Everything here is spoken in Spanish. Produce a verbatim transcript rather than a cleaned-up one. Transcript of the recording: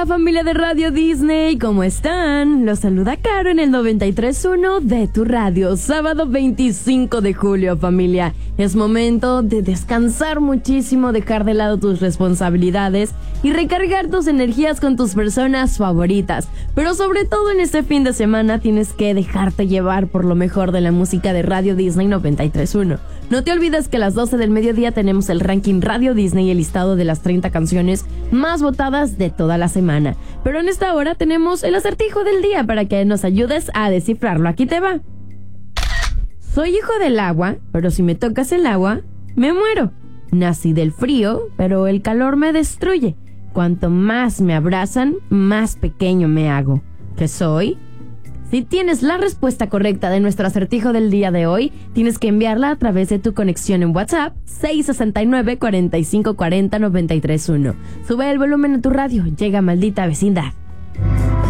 Familia de Radio Disney, ¿cómo están? Los saluda Caro en el noventa y tres punto uno de tu radio, sábado veinticinco de julio, familia. Es momento de descansar muchísimo, dejar de lado tus responsabilidades y recargar tus energías con tus personas favoritas. Pero sobre todo en este fin de semana tienes que dejarte llevar por lo mejor de la música de Radio Disney noventa y tres punto uno. No te olvides que a las doce del mediodía tenemos el ranking Radio Disney y el listado de las treinta canciones más votadas de toda la semana. Pero en esta hora tenemos el acertijo del día para que nos ayudes a descifrarlo. Aquí te va. Soy hijo del agua, pero si me tocas el agua, me muero. Nací del frío, pero el calor me destruye. Cuanto más me abrazan, más pequeño me hago. ¿Qué soy? Si tienes la respuesta correcta de nuestro acertijo del día de hoy, tienes que enviarla a través de tu conexión en WhatsApp seis seis nueve, cuatro cinco cuatro cero, nueve tres uno. Sube el volumen a tu radio, llega Maldita Vecindad.